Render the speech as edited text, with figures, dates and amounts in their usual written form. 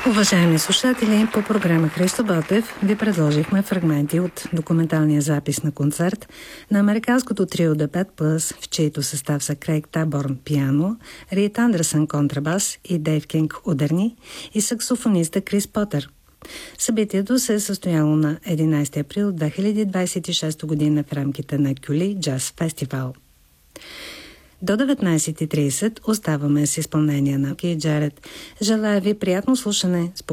Уважаеми слушатели, по програма Христо Ботев ви предложихме фрагменти от документалния запис на концерт на американското трио The Bad Plus, в чието състав са Крейг Таборн пиано, Рит Андерсън контрабас и Дейв Кинг ударни и саксофониста Крис Потър. Събитието се е състояло на 11 април 2026 година в рамките на Кюли Джаз Фестивал. До 19:30 оставаме с изпълнение на Ки Джаред. Желая ви приятно слушане с